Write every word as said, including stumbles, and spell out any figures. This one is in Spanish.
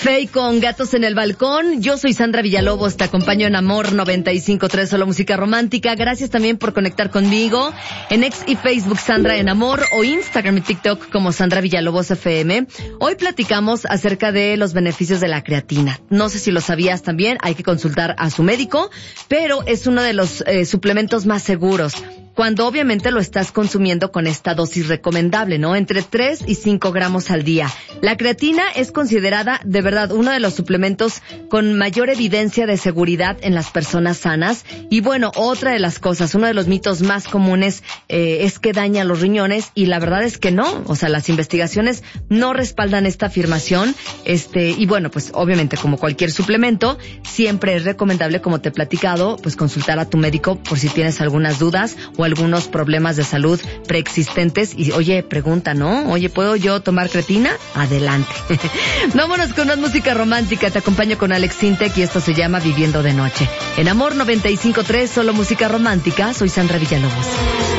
Fey con Gatos en el Balcón. Yo soy Sandra Villalobos, te acompaño en Amor noventa y cinco punto tres, solo música romántica. Gracias también por conectar conmigo en X y Facebook Sandra en Amor o Instagram y TikTok como Sandra Villalobos F M. Hoy platicamos acerca de los beneficios de la creatina. No sé si lo sabías también, hay que consultar a su médico, pero es uno de los eh, suplementos más seguros, cuando obviamente lo estás consumiendo con esta dosis recomendable, ¿no? Entre tres y cinco gramos al día. La creatina es considerada, de verdad, uno de los suplementos con mayor evidencia de seguridad en las personas sanas. Y bueno, otra de las cosas, uno de los mitos más comunes eh, es que daña los riñones, y la verdad es que no. O sea, las investigaciones no respaldan esta afirmación. Este, y bueno, pues obviamente, como cualquier suplemento, siempre es recomendable, como te he platicado, pues consultar a tu médico por si tienes algunas dudas o algunos problemas de salud preexistentes. Y oye, pregunta, ¿no? Oye, ¿puedo yo tomar creatina? Adelante. Vámonos con más música romántica. Te acompaño con Alex Sintek y esto se llama Viviendo de Noche. En Amor noventa y cinco punto tres, solo música romántica. Soy Sandra Villalobos.